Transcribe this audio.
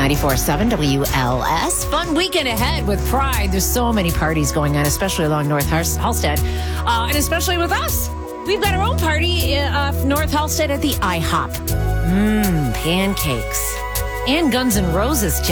94.7 WLS. Fun weekend ahead with Pride. There's so many parties going on, especially along North Halstead, and especially with us. We've got our own party North Halstead at the IHOP. Pancakes. And Guns N' Roses